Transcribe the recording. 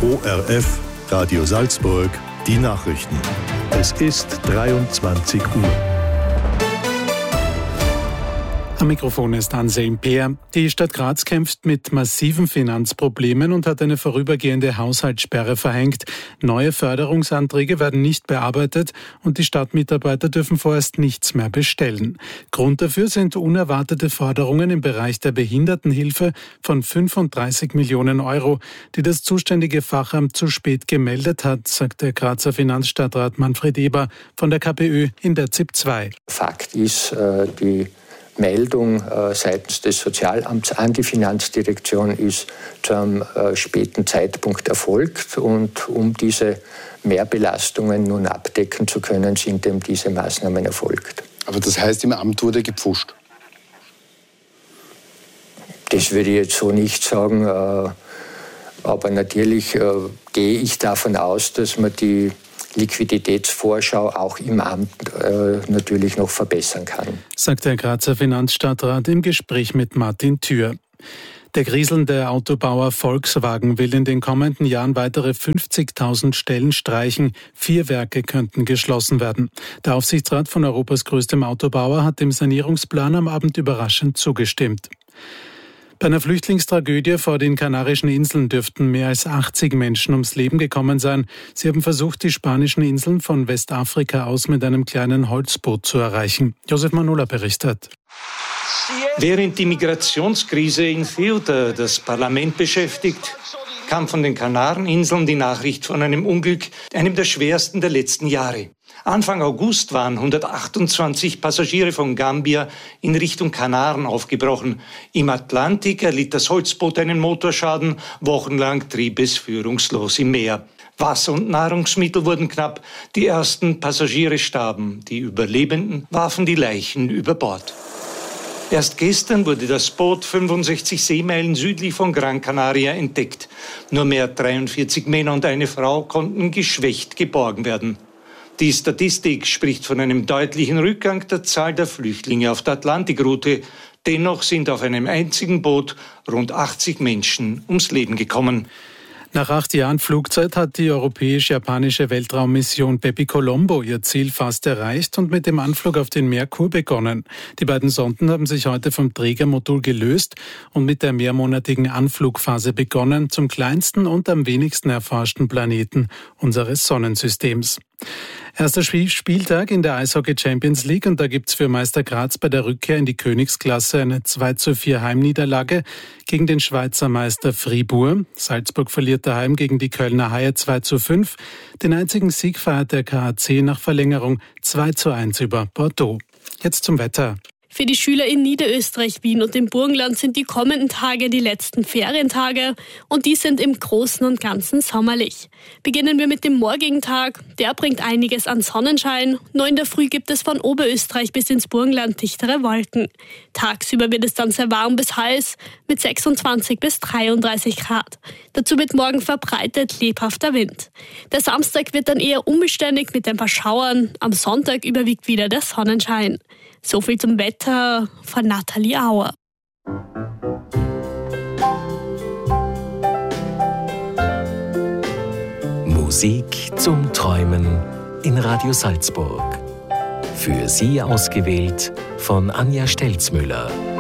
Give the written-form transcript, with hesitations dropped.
ORF Radio Salzburg, die Nachrichten. Es ist 23 Uhr. Am Mikrofon ist Anselm Peer. Die Stadt Graz kämpft mit massiven Finanzproblemen und hat eine vorübergehende Haushaltssperre verhängt. Neue Förderungsanträge werden nicht bearbeitet und die Stadtmitarbeiter dürfen vorerst nichts mehr bestellen. Grund dafür sind unerwartete Forderungen im Bereich der Behindertenhilfe von 35 Millionen Euro, die das zuständige Fachamt zu spät gemeldet hat, sagt der Grazer Finanzstadtrat Manfred Eber von der KPÖ in der ZIP 2. Fakt ist, die Meldung seitens des Sozialamts an die Finanzdirektion ist zu einem späten Zeitpunkt erfolgt. Und um diese Mehrbelastungen nun abdecken zu können, sind eben diese Maßnahmen erfolgt. Aber das heißt, im Amt wurde gepfuscht? Das würde ich jetzt so nicht sagen. Aber natürlich gehe ich davon aus, dass man die Liquiditätsvorschau auch im Amt natürlich noch verbessern kann. Sagt der Grazer Finanzstadtrat im Gespräch mit Martin Thür. Der kriselnde Autobauer Volkswagen will in den kommenden Jahren weitere 50.000 Stellen streichen. 4 Werke könnten geschlossen werden. Der Aufsichtsrat von Europas größtem Autobauer hat dem Sanierungsplan am Abend überraschend zugestimmt. Bei einer Flüchtlingstragödie vor den Kanarischen Inseln dürften mehr als 80 Menschen ums Leben gekommen sein. Sie haben versucht, die spanischen Inseln von Westafrika aus mit einem kleinen Holzboot zu erreichen. Josef Manola berichtet. Während die Migrationskrise in Ceuta das Parlament beschäftigt, kam von den Kanareninseln die Nachricht von einem Unglück, einem der schwersten der letzten Jahre. Anfang August waren 128 Passagiere von Gambia in Richtung Kanaren aufgebrochen. Im Atlantik erlitt das Holzboot einen Motorschaden. Wochenlang trieb es führungslos im Meer. Wasser und Nahrungsmittel wurden knapp. Die ersten Passagiere starben. Die Überlebenden warfen die Leichen über Bord. Erst gestern wurde das Boot 65 Seemeilen südlich von Gran Canaria entdeckt. Nur mehr 43 Männer und eine Frau konnten geschwächt geborgen werden. Die Statistik spricht von einem deutlichen Rückgang der Zahl der Flüchtlinge auf der Atlantikroute. Dennoch sind auf einem einzigen Boot rund 80 Menschen ums Leben gekommen. Nach 8 Jahren Flugzeit hat die europäisch-japanische Weltraummission Bepi Colombo ihr Ziel fast erreicht und mit dem Anflug auf den Merkur begonnen. Die beiden Sonden haben sich heute vom Trägermodul gelöst und mit der mehrmonatigen Anflugphase begonnen, zum kleinsten und am wenigsten erforschten Planeten unseres Sonnensystems. Erster Spieltag in der Eishockey Champions League und da gibt's für Meister Graz bei der Rückkehr in die Königsklasse eine 2:4 Heimniederlage gegen den Schweizer Meister Fribourg. Salzburg verliert daheim gegen die Kölner Haie 2:5. Den einzigen Sieg feiert der KAC nach Verlängerung 2:1 über Bordeaux. Jetzt zum Wetter. Für die Schüler in Niederösterreich, Wien und im Burgenland sind die kommenden Tage die letzten Ferientage und die sind im Großen und Ganzen sommerlich. Beginnen wir mit dem morgigen Tag. Der bringt einiges an Sonnenschein. Nur in der Früh gibt es von Oberösterreich bis ins Burgenland dichtere Wolken. Tagsüber wird es dann sehr warm bis heiß mit 26 bis 33 Grad. Dazu wird morgen verbreitet lebhafter Wind. Der Samstag wird dann eher unbeständig mit ein paar Schauern. Am Sonntag überwiegt wieder der Sonnenschein. So viel zum Wetter von Nathalie Auer. Musik zum Träumen in Radio Salzburg. Für Sie ausgewählt von Anja Stelzmüller.